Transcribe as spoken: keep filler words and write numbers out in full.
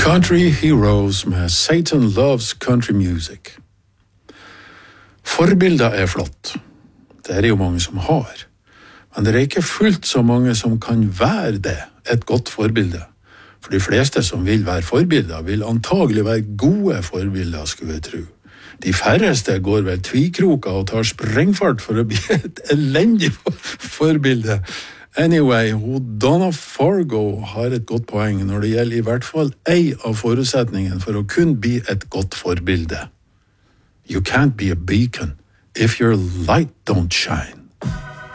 Country Heroes med Satan Loves Country Music. Forbilder er flott. Det er det jo mange som har. Men det er ikke fullt så mange som kan være det, et godt forbilde. For de fleste som vil være forbilder, vil antagelig være gode forbilder, skulle jeg tro. De færreste går vel tvikroker og tar sprengfart for å bli et elendig forbilde. Anyway, Donna Fargo har et godt poeng når det gjelder i hvert fall ei av forutsetningen for å kun bli et godt forbilde. You can't be a beacon if your light don't shine.